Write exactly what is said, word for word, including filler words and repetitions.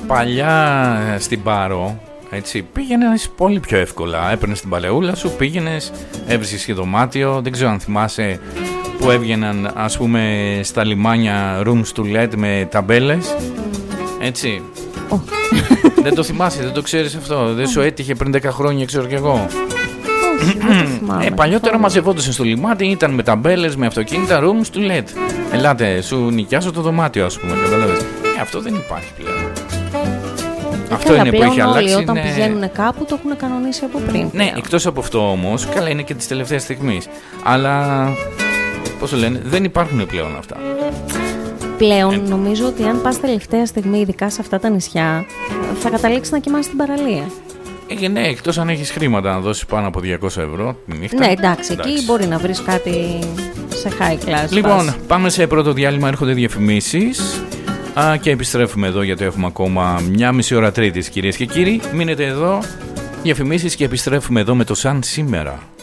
Παλιά στην Πάρο, έτσι, πήγαινες πολύ πιο εύκολα. Έπαιρνες την παλαιούλα σου, πήγαινες, έβρισκες και δωμάτιο. Δεν ξέρω αν θυμάσαι που έβγαιναν, ας πούμε, στα λιμάνια rooms to let με ταμπέλες. Έτσι. Oh. Δεν το θυμάσαι, δεν το ξέρεις αυτό? Δεν σου έτυχε πριν δέκα χρόνια, ξέρω κι εγώ? Όχι, δεν το θυμάμαι. Ε, παλιότερα μαζευόντουσαν στο λιμάνι, ήταν με ταμπέλες, με αυτοκίνητα, rooms to let. Ελάτε, σου νοικιάσω το δωμάτιο, ας πούμε. Καταλάβες. Ε, αυτό δεν υπάρχει πλέον. Ε, αυτό καλά, είναι που έχει αλλάξει. Όλοι όταν είναι... πηγαίνουν κάπου το έχουν κανονίσει από πριν. Ναι, εκτός από αυτό όμως, καλά είναι και της τελευταίας στιγμής. Αλλά, πώς το λένε, δεν υπάρχουν πλέον αυτά. Πλέον ε... νομίζω ότι αν πας τελευταία στιγμή, ειδικά σε αυτά τα νησιά, θα καταλήξεις να κοιμάσαι στην παραλία. Ε, ναι, εκτός αν έχεις χρήματα να δώσεις πάνω από διακόσια ευρώ τη νύχτα. Ναι, εντάξει, εντάξει, εκεί μπορεί να βρεις κάτι σε high class. Λοιπόν, βάση. πάμε σε πρώτο διάλειμμα, έρχονται διαφημίσεις. Α, και επιστρέφουμε εδώ γιατί έχουμε ακόμα μια μισή ώρα Τρίτης, κυρίες και κύριοι. Μείνετε εδώ, διαφημίσεις, και επιστρέφουμε εδώ με το Σαν σήμερα.